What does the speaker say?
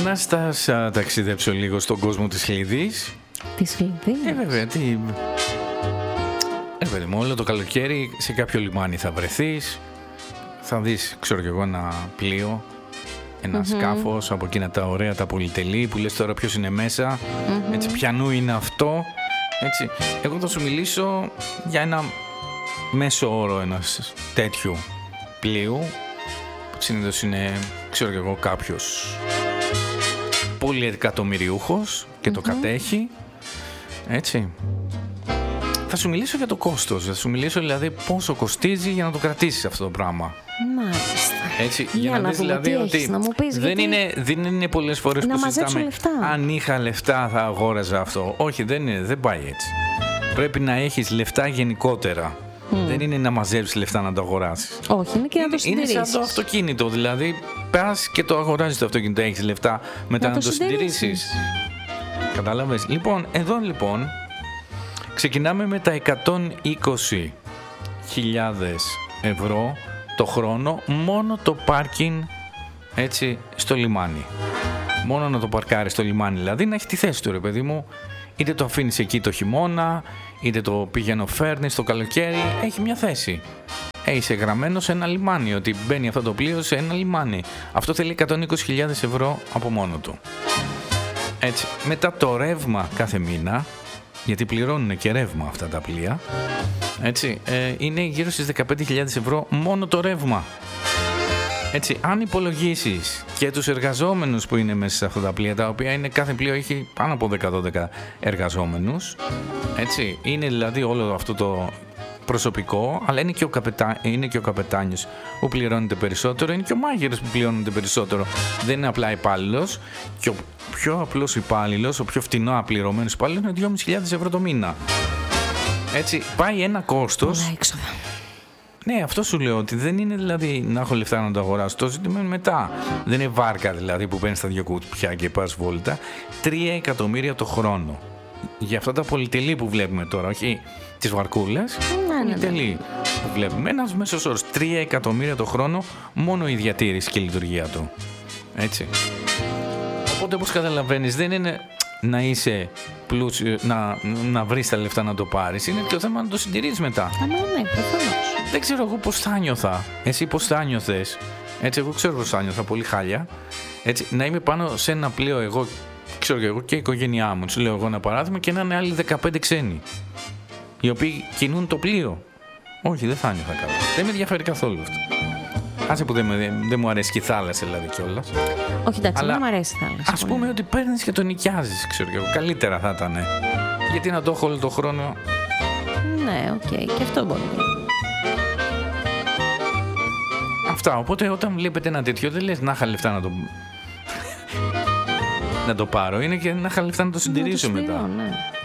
να σας ταξιδέψω λίγο στον κόσμο της Χλιδής. Της Χλιδής? Βέβαια, παιδί μου, όλο το καλοκαίρι σε κάποιο λιμάνι θα βρεθείς. Θα δεις, ξέρω κι εγώ, ένα πλοίο, ένα σκάφος από εκείνα τα ωραία, τα πολυτελή που λες τώρα ποιος είναι μέσα, έτσι, ποιανού είναι αυτό, έτσι. Εγώ θα σου μιλήσω για ένα μέσο όρο ένας τέτοιου πλοίου, που συνήθως είναι, ξέρω κι εγώ, κάποιος πολυεκατομμυριούχος και το κατέχει, έτσι. Θα σου μιλήσω για το κόστος, θα σου μιλήσω δηλαδή πόσο κοστίζει για να το κρατήσεις αυτό το πράγμα. Μάλιστα. Έτσι, για να δεις δηλαδή ότι να μου πεις, δεν είναι πολλές φορές που συζητάμε αν είχα λεφτά θα αγόραζα αυτό. Όχι, δεν πάει έτσι. Πρέπει να έχεις λεφτά γενικότερα. Δεν είναι να μαζέψεις λεφτά να το αγοράσεις. Όχι, είναι και να το συντηρήσεις. Είναι σαν το αυτοκίνητο, δηλαδή πας και το αγοράζεις το αυτοκίνητο, έχεις λεφτά μετά να το συντηρήσεις. Κατάλαβες. Λοιπόν, εδώ λοιπόν ξεκινάμε με τα 120.000 ευρώ το χρόνο, μόνο το πάρκινγκ, έτσι, στο λιμάνι. Μόνο να το παρκάρεις στο λιμάνι, δηλαδή να έχει τη θέση του, ρε παιδί μου. Είτε το αφήνεις εκεί το χειμώνα, είτε το πηγαίνω φέρνεις το καλοκαίρι, έχει μια θέση. Είσαι γραμμένο σε ένα λιμάνι, ότι μπαίνει αυτό το πλοίο σε ένα λιμάνι. Αυτό θέλει 120.000 ευρώ από μόνο του. Έτσι, μετά το ρεύμα κάθε μήνα, γιατί πληρώνουν και ρεύμα αυτά τα πλοία, έτσι, είναι γύρω στις 15.000 ευρώ μόνο το ρεύμα. Έτσι, αν υπολογίσεις και τους εργαζόμενους που είναι μέσα σε αυτά τα πλοία, τα οποία είναι, κάθε πλοίο έχει πάνω από 10-12 εργαζόμενους, έτσι, είναι δηλαδή όλο αυτό το προσωπικό, αλλά είναι και ο καπετάνιος που πληρώνεται περισσότερο, είναι και ο μάγειρας που πληρώνεται περισσότερο. Δεν είναι απλά υπάλληλος, και ο πιο απλός υπάλληλος, ο πιο φτηνό απληρωμένος υπάλληλος είναι 2.500 ευρώ το μήνα. Έτσι, πάει ένα κόστος. Πολλά έξοδα. Ναι, αυτό σου λέω, ότι δεν είναι δηλαδή να έχω λεφτά να το αγοράσω. Το ζήτημα είναι μετά. Δεν είναι βάρκα δηλαδή που παίρνεις τα δυο κουτιά και πας βόλτα. 3 εκατομμύρια το χρόνο. Για αυτά τα πολυτελή που βλέπουμε τώρα, όχι τις βαρκούλες. Πολυτελή που βλέπουμε. Ένας μέσος όρος 3 εκατομμύρια το χρόνο, μόνο η διατήρηση και η λειτουργία του. Έτσι. Οπότε, όπως καταλαβαίνεις, δεν είναι να είσαι πλούσιο, να βρεις τα λεφτά να το πάρεις. Είναι και το θέμα να το συντηρείς μετά. Ναι, προφανώς. Δεν ξέρω εγώ πώς θα νιώθα. Εσύ πώς θα νιώθες. Έτσι, εγώ ξέρω πώς θα νιώθα. Πολύ χάλια. Έτσι, να είμαι πάνω σε ένα πλοίο, εγώ, ξέρω και εγώ και η οικογένειά μου. Σου λέω εγώ ένα παράδειγμα, και να είναι άλλοι 15 ξένοι, οι οποίοι κινούν το πλοίο. Όχι, δεν θα νιώθα καλά. Δεν με ενδιαφέρει καθόλου αυτό. Άσε που δεν μου αρέσει και η θάλασσα, δηλαδή, κιόλας. Όχι, εντάξει, δεν μου αρέσει η θάλασσα. Ας πούμε ότι παίρνεις και το νοικιάζεις, ξέρω εγώ. Καλύτερα θα ήταν. Γιατί να το έχω όλο το χρόνο. Ναι, οκ, και αυτό μπορεί. Αυτά, οπότε όταν βλέπετε ένα τέτοιο, δεν λες να είχα λεφτά να το πάρω. Είναι και να είχα λεφτά να το συντηρήσω μετά. Ναι.